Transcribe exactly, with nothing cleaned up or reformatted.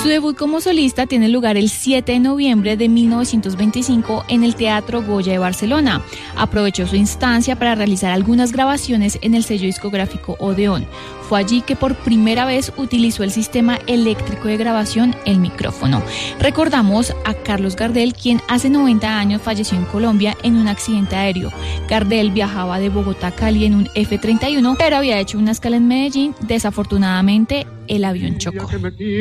Su debut como solista tiene lugar el siete de noviembre de mil novecientos veinticinco en el Teatro Goya de Barcelona. Aprovechó su instancia para realizar algunas grabaciones en el sello discográfico Odeón. Fue allí que por primera vez utilizó el sistema eléctrico de grabación, el micrófono. Recordamos a Carlos Gardel, quien hace noventa años falleció en Colombia en un accidente aéreo. Gardel viajaba de Bogotá a Cali en un F treinta y uno, pero había hecho una escala en Medellín. Desafortunadamente, el avión chocó.